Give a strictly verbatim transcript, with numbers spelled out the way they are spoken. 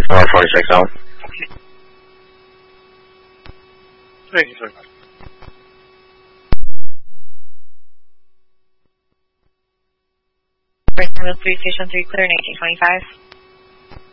four forty-six out. Thank you, sir. Brandon three Station three, clear nineteen twenty-five.